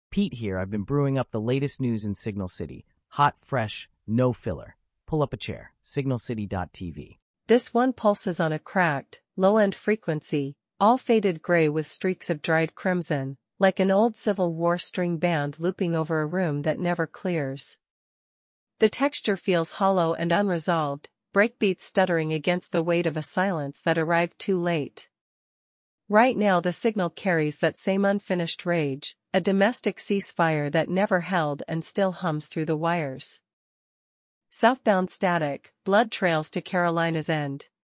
Pete here. I've been brewing up the latest news in Signal City. Hot, fresh, no filler. Pull up a chair. Signalcity.tv. This one pulses on a cracked, low-end frequency, all faded gray with streaks of dried crimson, like an old Civil War string band looping over a room that never clears. The texture feels hollow and unresolved, breakbeats stuttering against the weight of a silence that arrived too late. Right now the signal carries that same unfinished rage, a domestic ceasefire that never held and still hums through the wires. Southbound static, blood trails to Carolina's end.